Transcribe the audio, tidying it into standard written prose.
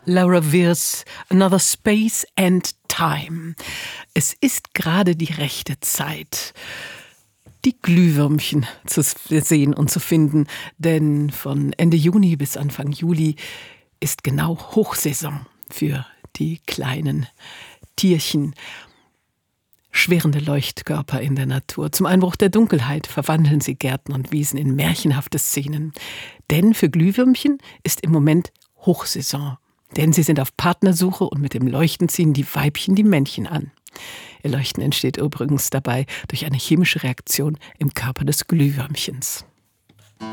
Laura Weirs Another Space and Time. Es ist gerade die rechte Zeit, die Glühwürmchen zu sehen und zu finden, denn von Ende Juni bis Anfang Juli ist genau Hochsaison für die kleinen Tierchen. Schwirrende Leuchtkörper in der Natur. Zum Einbruch der Dunkelheit verwandeln sie Gärten und Wiesen in märchenhafte Szenen. Denn für Glühwürmchen ist im Moment Hochsaison. Denn sie sind auf Partnersuche und mit dem Leuchten ziehen die Weibchen die Männchen an. Ihr Leuchten entsteht übrigens dabei durch eine chemische Reaktion im Körper des Glühwürmchens.